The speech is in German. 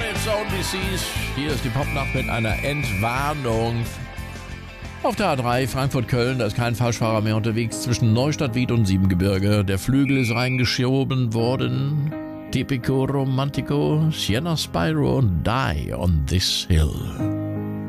It's Only Seas. Hier ist die Popnacht mit einer Entwarnung. Auf der A3 Frankfurt-Köln, da ist kein Falschfahrer mehr unterwegs zwischen Neustadt, Wied und Siebengebirge. Der Flügel ist reingeschoben worden. Tipico Romantico, Sienna Spyro und Die on This Hill.